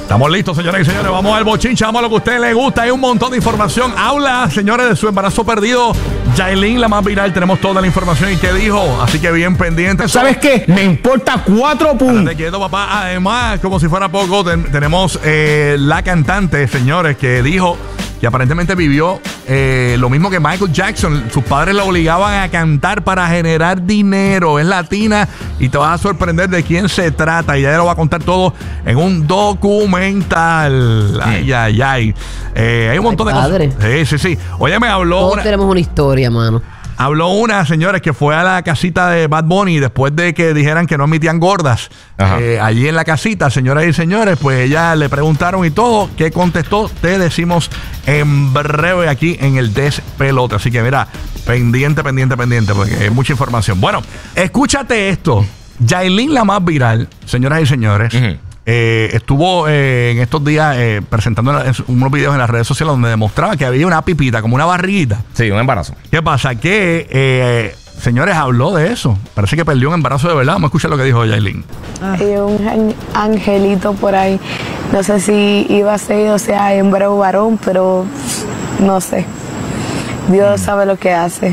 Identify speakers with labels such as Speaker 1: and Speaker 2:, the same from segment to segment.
Speaker 1: Estamos listos, señoras y señores. Vamos al bochinche, vamos a lo que a usted le gusta. Hay un montón de información. Habla, señores, de su embarazo perdido. Yailin, la más viral. Tenemos toda la información y qué dijo. Así que bien pendiente.
Speaker 2: ¿Sabes qué? Me importa 4 puntos.
Speaker 1: Te quedo, papá. Además, como si fuera poco, tenemos la cantante, señores, que dijo que aparentemente vivió lo mismo que Michael Jackson. Sus padres la obligaban a cantar para generar dinero. Es latina y te vas a sorprender de quién se trata. Y ya lo va a contar todo en un documental. Ay, ay, ay. Hay un montón de cosas. Sí. Oye, me habló.
Speaker 3: Todos tenemos una historia, mano.
Speaker 1: Habló una, señores, que fue a la casita de Bad Bunny después de que dijeran que no admitían gordas. Allí en la casita, señoras y señores, pues ella le preguntaron y todo. ¿Qué contestó? Te decimos en breve aquí en el Despelote. Así que mira, pendiente, porque hay mucha información. Bueno, escúchate esto. Yailin, la más viral, señoras y señores, estuvo en estos días presentando unos videos en las redes sociales donde demostraba que había una pipita, como una barriguita.
Speaker 4: Sí, un embarazo.
Speaker 1: ¿Qué pasa? Que, señores, habló de eso. Parece que perdió un embarazo de verdad. Vamos a escuchar lo que dijo Yailin.
Speaker 5: Hay un angelito por ahí. No sé si iba a ser, o sea, hembra o varón, pero no sé. Dios sabe lo que hace.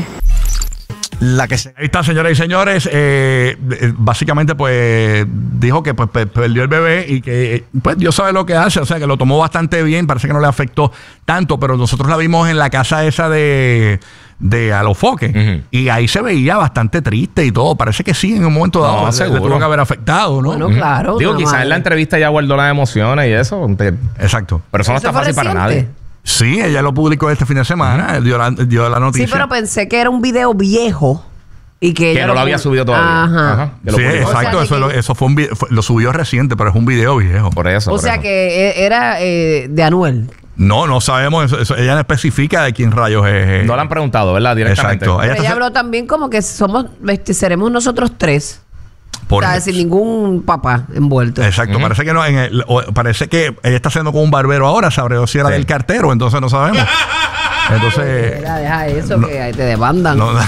Speaker 1: Ahí está, señoras y señores. Básicamente, pues dijo que pues, perdió el bebé y que pues Dios sabe lo que hace. O sea, que lo tomó bastante bien. Parece que no le afectó tanto, pero nosotros la vimos en la casa esa de Alofoque. Y ahí se veía bastante triste y todo. Parece que sí, en un momento dado le tuvo que haber afectado, ¿no?
Speaker 3: Bueno, claro.
Speaker 4: Digo, quizás en la entrevista ya guardó las emociones y eso.
Speaker 1: Exacto.
Speaker 4: Pero eso no está fácil para nadie.
Speaker 1: Sí, ella lo publicó este fin de semana, dio la noticia.
Speaker 3: Sí, pero pensé que era un video viejo y que ella
Speaker 4: no lo había subido todavía.
Speaker 3: Ajá.
Speaker 1: Sí, exacto, eso fue un video, lo subió reciente, pero es un video viejo.
Speaker 4: Por eso.
Speaker 3: O sea que era de Anuel.
Speaker 1: No sabemos, eso, ella no especifica de quién rayos es.
Speaker 4: No le han preguntado, ¿verdad? Directamente.
Speaker 1: Exacto.
Speaker 3: Pero ella habló también como que seremos nosotros tres. O sea, sin ningún papá envuelto.
Speaker 1: Exacto, parece que no, parece que ella está haciendo con un barbero ahora, sabrá si era del cartero, entonces no sabemos. Entonces.
Speaker 3: Deja eso, que te demandan.
Speaker 1: No,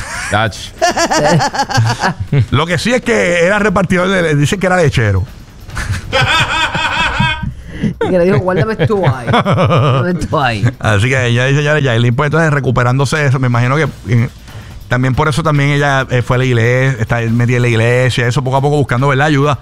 Speaker 1: lo que sí es que era repartidor, dicen que era lechero.
Speaker 3: Y que le dijo, guárdame tú ahí.
Speaker 1: Así que ella dice, Yailin, pues entonces recuperándose de eso, me imagino que también por eso también ella fue a la iglesia, está metida en la iglesia, eso poco a poco buscando, ¿verdad? Ayuda.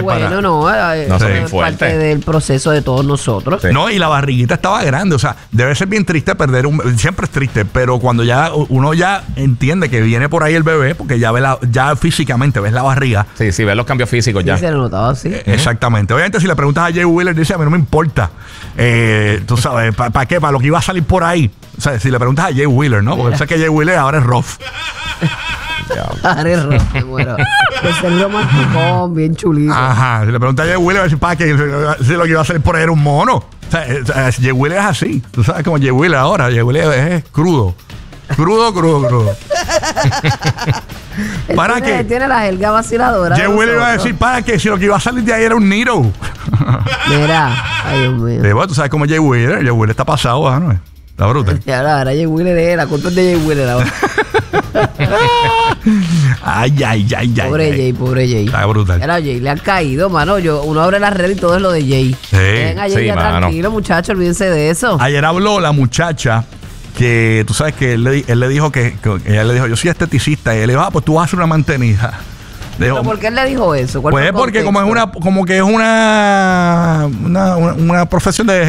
Speaker 3: Es parte del proceso de todos nosotros.
Speaker 1: Sí. No, y la barriguita estaba grande, o sea, debe ser bien triste perder siempre es triste, pero cuando ya uno ya entiende que viene por ahí el bebé, porque ya ya físicamente ves la barriga.
Speaker 4: Sí, ves los cambios físicos ya.
Speaker 3: Sí, se lo notaba así.
Speaker 1: Exactamente. Obviamente, si le preguntas a Jay Wheeler, dice, a mí no me importa. Tú sabes, ¿para qué? Para lo que iba a salir por ahí. O sea, si le preguntas a Jay Wheeler, ¿no? Porque sé que Jay Wheeler ahora es rough.
Speaker 3: Ahora es rough, bueno. Es el romanticón, bien chulito.
Speaker 1: Ajá. Si le preguntas a Jay Wheeler, a ver si para qué, si lo que iba a salir por ahí era un mono. O sea, Jay Wheeler es así. Tú sabes como Jay Wheeler ahora. Jay Wheeler es crudo. Crudo. ¿Para qué?
Speaker 3: Tiene la jerga vaciladora.
Speaker 1: Jay Wheeler iba a decir, ¿para qué? Si lo que iba a salir de ahí era un Niro.
Speaker 3: Mira, ay Dios mío.
Speaker 1: Bueno, tú sabes cómo Jay Wheeler está pasado, ¿no? Está brutal.
Speaker 3: Y ahora Jay Wheeler es la culpa es de Jay Wheeler ahora.
Speaker 1: Ay.
Speaker 3: Pobre Jay.
Speaker 1: Está brutal.
Speaker 3: Era Jay, le han caído, mano. Uno abre la red y todo es lo de Jay. Venga, Jay, ya tranquilo, muchachos, olvídense de eso.
Speaker 1: Ayer habló la muchacha que tú sabes que él le dijo que ella le dijo, yo soy esteticista, y él le dijo, pues tú vas a hacer una mantenida.
Speaker 3: ¿Pero por qué él le dijo eso?
Speaker 1: Pues porque como es una profesión de